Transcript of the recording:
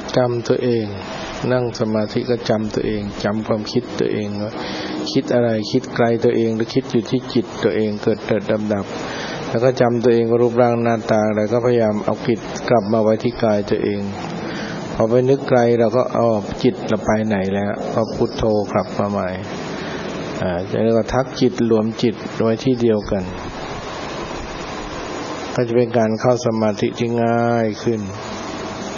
จำตัวเองนั่งสมาธิก็จำตัวเองจำความคิดตัวเองว่าคิดอะไรคิดไกลตัวเองหรือคิดอยู่ที่จิตตัวเองเกิดดับแล้วก็จำตัวเองว่ารูปร่างหน้าตาอะไรก็พยายามเอาจิตกลับมาไว้ที่กายตัวเองพอไปนึกไกลเราก็เอาจิตเราไปไหนแล้วก็พุทโธกลับมาใหม่จะเรียกว่าทักจิตรวมจิตไว้ที่เดียวกันก็จะเป็นการเข้าสมาธิที่ง่ายขึ้น